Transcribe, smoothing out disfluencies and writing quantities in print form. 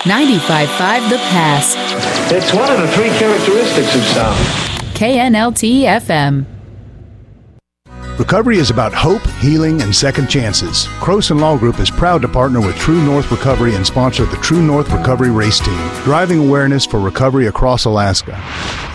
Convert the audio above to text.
95.5 The Pass. It's one of the three characteristics of sound. KNLT FM. Recovery is about hope, healing, and second chances. Croson Law Group is proud to partner with True North Recovery and sponsor the True North Recovery Race Team, driving awareness for recovery across Alaska.